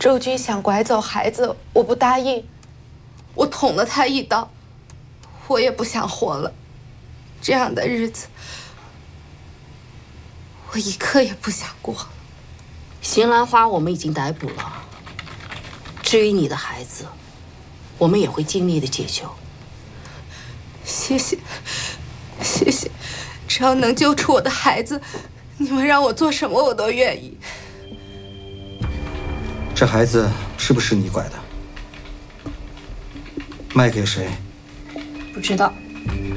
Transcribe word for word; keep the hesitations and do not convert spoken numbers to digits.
周军想拐走孩子，我不答应，我捅了他一刀，我也不想活了。这样的日子，我一刻也不想过了。 邢兰花我们已经逮捕了，至于你的孩子，我们也会尽力的解救。 谢谢，谢谢，只要能救出我的孩子，你们让我做什么我都愿意。 这孩子是不是你拐的？卖给谁？ 不知道。